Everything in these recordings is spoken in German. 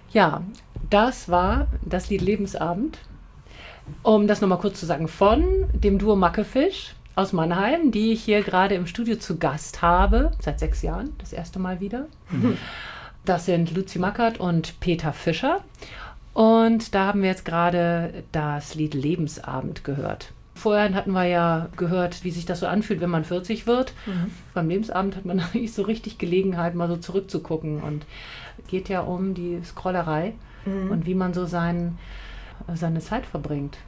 Ja, das war das Lied Lebensabend. Um das nochmal kurz zu sagen, von dem Duo Mackefisch aus Mannheim, die ich hier gerade im Studio zu Gast habe, seit 6 Jahren, das erste Mal wieder. Das sind Luzi Mackert und Peter Fischer. Und da haben wir jetzt gerade das Lied Lebensabend gehört. Vorher hatten wir ja gehört, wie sich das so anfühlt, wenn man 40 wird. Beim Lebensabend hat man nicht so richtig Gelegenheit, mal so zurückzugucken. Und es geht ja um die Scrollerei und wie man so seine Zeit verbringt.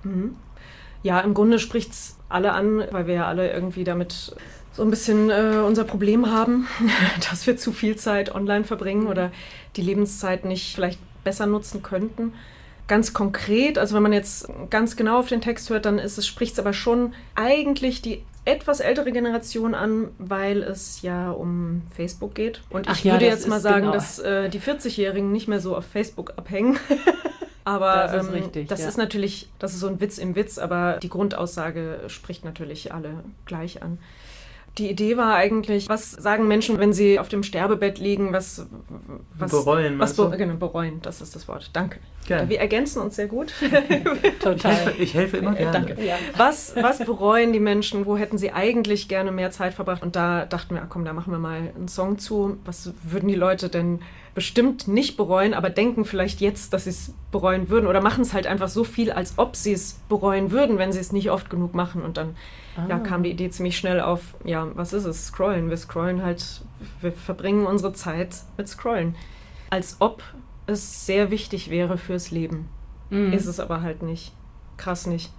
Ja, im Grunde spricht es alle an, weil wir ja alle irgendwie damit so ein bisschen unser Problem haben, dass wir zu viel Zeit online verbringen oder die Lebenszeit nicht vielleicht besser nutzen könnten. Ganz konkret, also wenn man jetzt ganz genau auf den Text hört, dann spricht es aber schon eigentlich die etwas ältere Generation an, weil es ja um Facebook geht. Und ich würde jetzt mal sagen, dass die 40-Jährigen nicht mehr so auf Facebook abhängen. Aber das ist richtig, das ist natürlich, das ist so ein Witz im Witz, aber die Grundaussage spricht natürlich alle gleich an. Die Idee war eigentlich, was sagen Menschen, wenn sie auf dem Sterbebett liegen, was bereuen, genau, bereuen, das ist das Wort. Danke. Gerne. Wir ergänzen uns sehr gut. Total. Ich helfe immer gerne. Danke. Ja. Was bereuen die Menschen? Wo hätten sie eigentlich gerne mehr Zeit verbracht? Und da dachten wir, komm, da machen wir mal einen Song zu. Was würden die Leute denn bestimmt nicht bereuen, aber denken vielleicht jetzt, dass sie es bereuen würden oder machen es halt einfach so viel, als ob sie es bereuen würden, wenn sie es nicht oft genug machen. Und dann kam die Idee ziemlich schnell auf, ja, was ist es? Scrollen. Wir scrollen halt, wir verbringen unsere Zeit mit Scrollen. Als ob es sehr wichtig wäre fürs Leben. Ist es aber halt nicht. Krass nicht.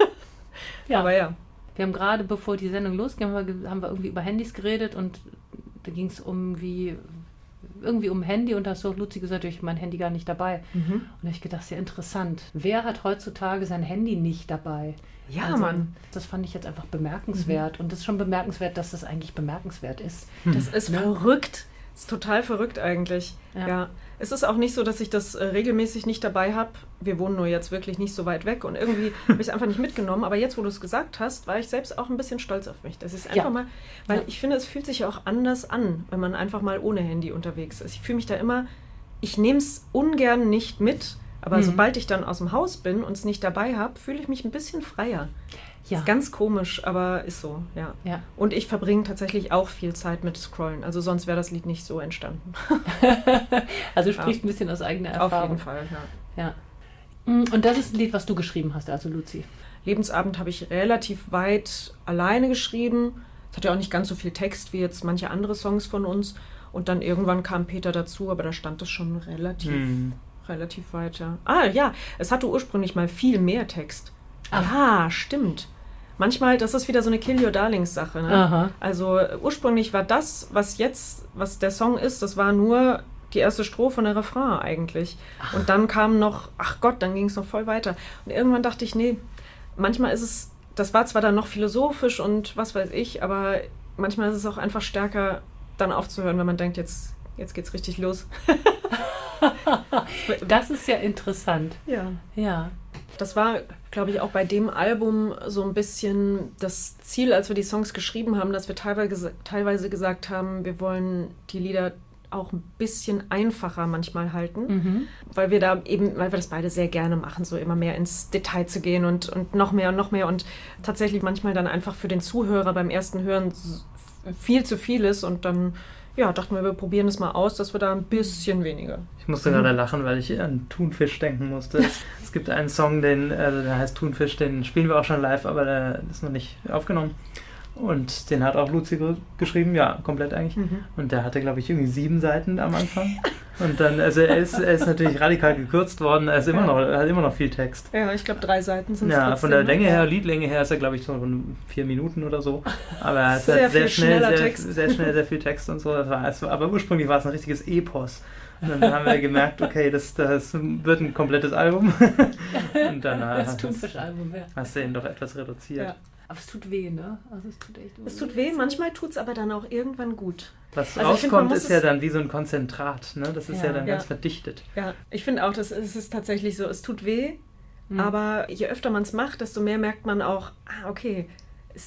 Ja. Aber ja. Wir haben gerade, bevor die Sendung losging, haben wir irgendwie über Handys geredet und da ging es irgendwie um Handy und da hast du auch Luzi gesagt, ich habe mein Handy gar nicht dabei. Und da habe ich gedacht, sehr interessant. Wer hat heutzutage sein Handy nicht dabei? Ja, also, Mann. Das fand ich jetzt einfach bemerkenswert. Und das ist schon bemerkenswert, dass das eigentlich bemerkenswert ist. Das ist verrückt. Das ist total verrückt eigentlich. Ja. Es ist auch nicht so, dass ich das regelmäßig nicht dabei habe. Wir wohnen nur jetzt wirklich nicht so weit weg und irgendwie habe ich es einfach nicht mitgenommen. Aber jetzt, wo du es gesagt hast, war ich selbst auch ein bisschen stolz auf mich. Das ist einfach mal, weil ich finde, es fühlt sich ja auch anders an, wenn man einfach mal ohne Handy unterwegs ist. Ich fühle mich da immer, ich nehme es ungern nicht mit, aber sobald ich dann aus dem Haus bin und es nicht dabei habe, fühle ich mich ein bisschen freier. Ja. Ist ganz komisch, aber ist so, ja. Und ich verbringe tatsächlich auch viel Zeit mit Scrollen. Also sonst wäre das Lied nicht so entstanden. Also spricht ein bisschen aus eigener Erfahrung. Auf jeden Fall, ja. Und das ist ein Lied, was du geschrieben hast, also Luzi. Lebensabend habe ich relativ weit alleine geschrieben. Es hat ja auch nicht ganz so viel Text wie jetzt manche andere Songs von uns. Und dann irgendwann kam Peter dazu, aber da stand es schon relativ weit, ja. Ja, es hatte ursprünglich mal viel mehr Text. Ja, stimmt. Manchmal, das ist wieder so eine Kill Your Darlings Sache. Ne? Also ursprünglich war das, was der Song ist, das war nur die erste Strophe und der Refrain eigentlich. Und dann kam noch, dann ging es noch voll weiter. Und irgendwann dachte ich, nee, manchmal ist es, das war zwar dann noch philosophisch und was weiß ich, aber manchmal ist es auch einfach stärker, dann aufzuhören, wenn man denkt, jetzt geht's richtig los. Das ist ja interessant. Ja. Das war, glaube ich, auch bei dem Album so ein bisschen das Ziel, als wir die Songs geschrieben haben, dass wir teilweise gesagt haben, wir wollen die Lieder auch ein bisschen einfacher manchmal halten, weil wir das beide sehr gerne machen, so immer mehr ins Detail zu gehen und noch mehr und tatsächlich manchmal dann einfach für den Zuhörer beim ersten Hören viel zu viel ist und dann dachten wir probieren es mal aus, dass wir da ein bisschen weniger. Ich musste gerade lachen, weil ich an Thunfisch denken musste. Es gibt einen Song, der heißt Thunfisch, den spielen wir auch schon live, aber der ist noch nicht aufgenommen. Und den hat auch Luzi geschrieben, ja, komplett eigentlich. Und der hatte, glaube ich, irgendwie 7 Seiten am Anfang. Und dann, also er ist natürlich radikal gekürzt worden, er hat immer noch viel Text. Ja, ich glaube 3 Seiten sind es. Ja, von der Länge her, Liedlänge her ist er, glaube ich, so 4 Minuten oder so. Aber er hat sehr schnell sehr viel Text und so. Aber ursprünglich war es ein richtiges Epos. Und dann haben wir gemerkt, okay, das wird ein komplettes Album. Und dann das Thunfisch-Album, hast du ihn doch etwas reduziert. Ja. Aber es tut weh, ne? Also es tut echt weh. Es tut weh, manchmal tut es aber dann auch irgendwann gut. Was rauskommt, ist ja dann wie so ein Konzentrat, ne? Das ist ja dann ganz verdichtet. Ja, ich finde auch, es ist tatsächlich so, es tut weh, aber je öfter man es macht, desto mehr merkt man auch, okay, es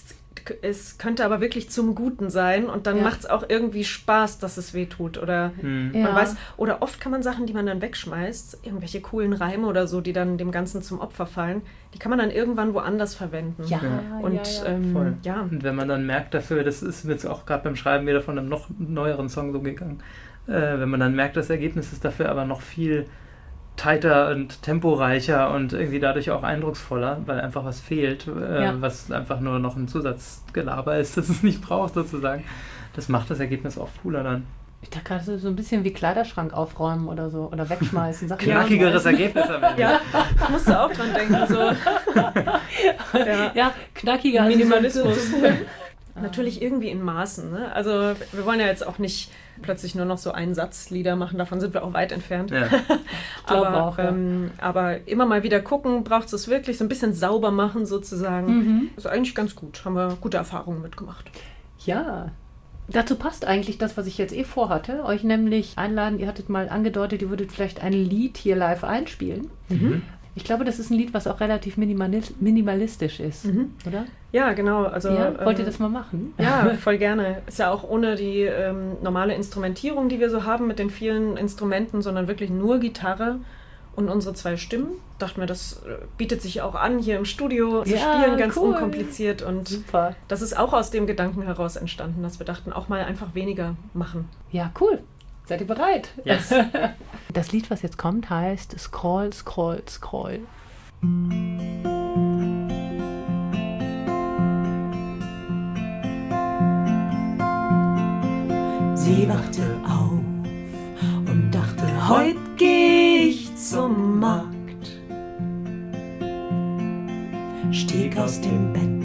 es könnte aber wirklich zum Guten sein und dann macht es auch irgendwie Spaß, dass es weh tut. Oder man weiß, oder oft kann man Sachen, die man dann wegschmeißt, irgendwelche coolen Reime oder so, die dann dem Ganzen zum Opfer fallen, die kann man dann irgendwann woanders verwenden. Und wenn man dann merkt dafür, das ist mir jetzt auch gerade beim Schreiben wieder von einem noch neueren Song so gegangen, wenn man dann merkt, das Ergebnis ist dafür aber noch viel tighter und temporeicher und irgendwie dadurch auch eindrucksvoller, weil einfach was fehlt, was einfach nur noch ein Zusatzgelaber ist, das es nicht braucht sozusagen. Das macht das Ergebnis oft cooler dann. Ich dachte gerade so ein bisschen wie Kleiderschrank aufräumen oder so oder wegschmeißen. Knackigeres Ergebnis am Ende. Ja, musst du auch dran denken. So. Knackiger Minimalismus. Natürlich irgendwie in Maßen. Ne? Also wir wollen ja jetzt auch nicht plötzlich nur noch so Einsatzlieder machen, davon sind wir auch weit entfernt. Ja. Aber immer mal wieder gucken, braucht es wirklich so ein bisschen sauber machen sozusagen. Das ist eigentlich ganz gut, haben wir gute Erfahrungen mitgemacht. Ja, dazu passt eigentlich das, was ich jetzt vorhatte, euch nämlich einladen, ihr hattet mal angedeutet, ihr würdet vielleicht ein Lied hier live einspielen. Ich glaube, das ist ein Lied, was auch relativ minimalistisch ist, oder? Ja, genau. Also, wollt ihr das mal machen? Ja, voll gerne. Ist ja auch ohne die normale Instrumentierung, die wir so haben mit den vielen Instrumenten, sondern wirklich nur Gitarre und unsere 2 Stimmen. Dachten wir, das bietet sich auch an, hier im Studio zu spielen, ganz unkompliziert. Und super. Das ist auch aus dem Gedanken heraus entstanden, dass wir dachten, auch mal einfach weniger machen. Ja, cool. Seid ihr bereit? Yes. Das Lied, was jetzt kommt, heißt Scroll, Scroll, Scroll. Sie wachte auf und dachte, heut geh ich zum Markt. Stieg aus dem Bett